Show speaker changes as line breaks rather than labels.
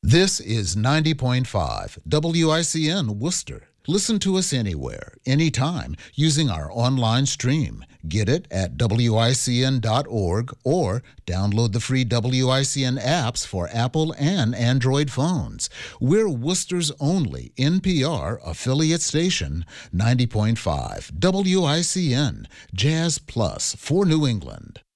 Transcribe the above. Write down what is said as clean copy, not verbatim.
This is 90.5 WICN Worcester. Listen to us anywhere, anytime, using our online stream. Get it at WICN.org or download the free WICN apps for Apple and Android phones. We're Worcester's only NPR affiliate station, 90.5 WICN, Jazz Plus for New England.